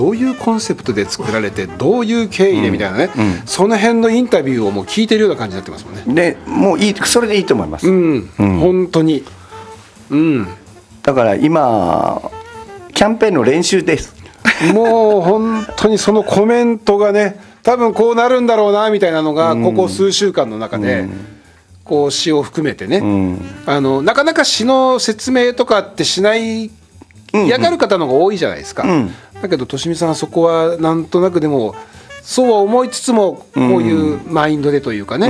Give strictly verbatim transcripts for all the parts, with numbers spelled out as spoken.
どういうコンセプトで作られてどういう経緯でみたいなね、うんうん、その辺のインタビューをもう聞いてるような感じになってますもんね。 でもういい、それでいいと思います、 うんうん、本当に、うん、 だから今キャンペーンの練習ですもう本当にそのコメントがね、多分こうなるんだろうなみたいなのがここ数週間の中で、うん、こう詩を含めてね、うん、あのなかなか詩の説明とかってしない嫌がる方の方が多いじゃないですか、うん、だけどとしみさんはそこはなんとなくでもそうは思いつつもこういうマインドでというかね、うん、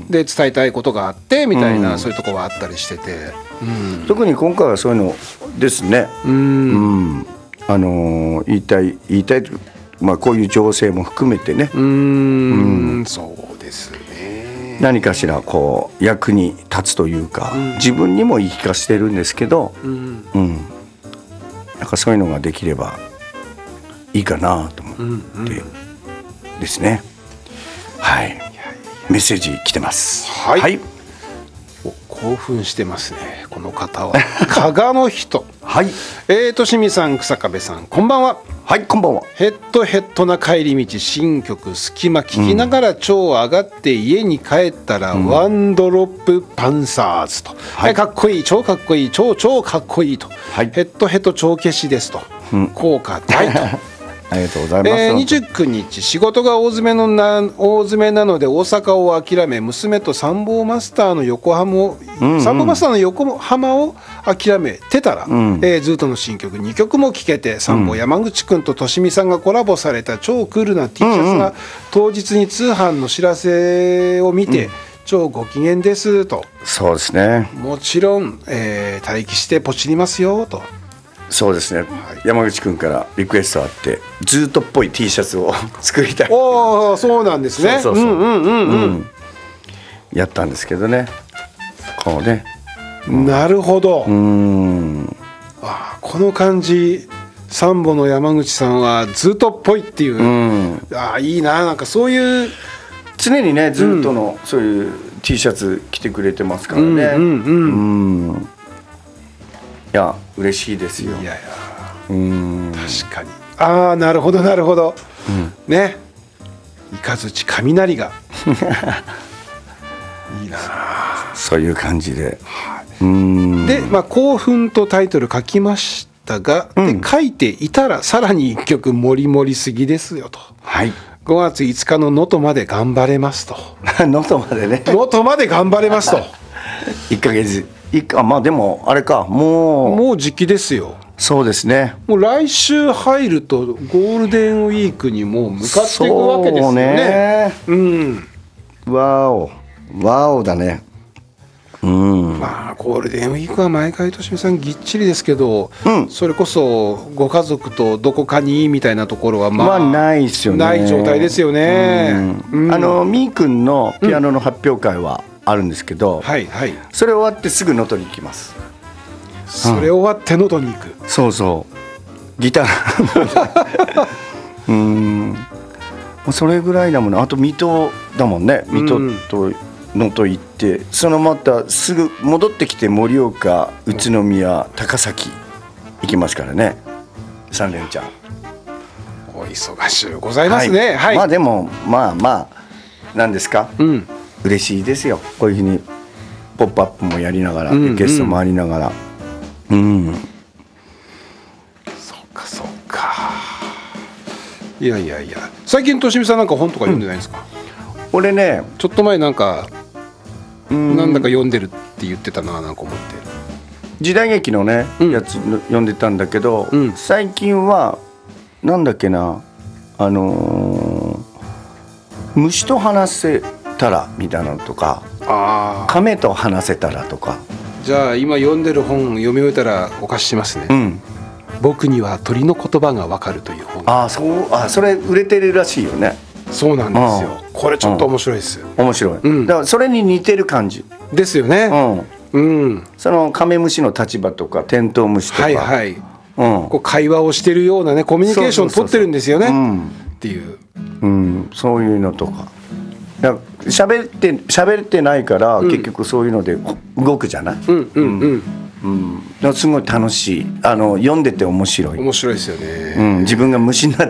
で伝えたいことがあってみたいな、うん、そういうところはあったりしてて、 うん、特に今回はそういうのですね、うんうん、あのー、言いたい言いたい、まあ、こういう情勢も含めてね、 うーん、うん、そうですね、 何かしらこう役に立つというか、うん、自分にも言い聞かせてるんですけど、うんうん、なんかそういうのができればいいかなと思って、うんうん、ですね。はい、メッセージ来てます。 はい、はい、興奮してますねこの方は加賀の人はい、 えーとしみさん、草壁さん、こんばんは。 はい、こんばんは。 ヘッドヘッドな帰り道、新曲隙間聞きながら超上がって家に帰ったら、うん、ワンドロップパンサーズと、はい、かっこいい、超かっこいい、超超かっこいいと、はい、ヘッドヘッド超消しですと、うん、効果大とありがとうございます。 えー、にじゅうくにち仕事が大詰めのな大詰めなので大阪を諦め、娘と参謀マスターの横浜を、うんうん、参謀マスターの横浜を諦めてたら、うん、えー、ズートの新曲にきょくも聴けて、参謀山口くんととしみさんがコラボされた超クールな T シャツが、うんうん、当日に通販の知らせを見て、うん、超ご機嫌ですと。 そうですね、 もちろん、えー、待機してポチりますよと。 そうですね、はい、山口くんからリクエストあってズートっぽい T シャツを作りたい。 おー、そうなんですね。 そうそうそう、うんうんうんうん、やったんですけどね、こうね、 うん、なるほど。うーん、あ、この感じ、サンボの山口さんはズートっぽいっていう、うん、あ、いいな、なんかそういう常にねズートのそういう T シャツ着てくれてますからね、うんうんうん、うん、いや嬉しいですよ。 いやいや、うーん、確かに、ああ、なるほどなるほど、うん、ね、雷雷がいいな、 そういう感じで、 はい、うーんで、まあ、興奮とタイトル書きましたが、うん、で書いていたらさらにいっきょく盛り盛りすぎですよと、はい、ごがついつかの能登まで頑張れますと能登までね、 能登まで頑張れますといっかげついっか、まあでもあれか、もうもう時期ですよ。 そうですね、 もう来週入るとゴールデンウィークにもう向かっていくわけですよね。 そうね、うん、わおわおだね、うん、 まあゴールデンウィークは毎回としみさんぎっちりですけど、うん、それこそご家族とどこかにみたいなところはまあ、 まあ、ないですよね、 ない状態ですよね、 うんうん、あのみーくんのピアノの発表会はあるんですけど、うん、はいはい、それ終わってすぐ能登に行きます。 それ終わって能登に行く、 うん、そうそうギターうーん、それぐらいだもんね。あと水戸だもんね、水戸と能登行って、うん、そのまたすぐ戻ってきて盛岡、宇都宮、高崎行きますからね、さん連チャン。 お忙しゅうございますね、はいはい、 まあでもまあまあなんですか、うん、嬉しいですよ、こういうふうにポップアップもやりながら、うんうん、ゲストもありながら、うん、 そうかそうか。いやいやいや、最近としみさんなんか本とか読んでないんですか？ うん、俺ねちょっと前なんかなんだか読んでるって言ってたな、なんか思って時代劇のね、うん、やつ読んでたんだけど、うん、最近はなんだっけな、あのー、虫と話せたらみたいなのとか、あ、亀と話せたらとか。 じゃあ今読んでる本読み終えたらお貸ししますね、うん、僕には鳥の言葉がわかるという本。 あ、そう、あ、それ売れてるらしいよね。 そうなんですよ、これちょっと面白いです、 うん、面白い、うん、だからそれに似てる感じですよね、うんうん、 そのカメムシの立場とかテントウムシとか、はいはい、うん、 こう会話をしてるようなね、コミュニケーション取ってるんですよね、うん、っていう、 うん、そういうのとか喋って喋ってないから、うん、結局そういうので動くじゃない、うんうんうんうん、すごい楽しい、あの読んでて面白い、 面白いですよね、 うん、自分が虫になっ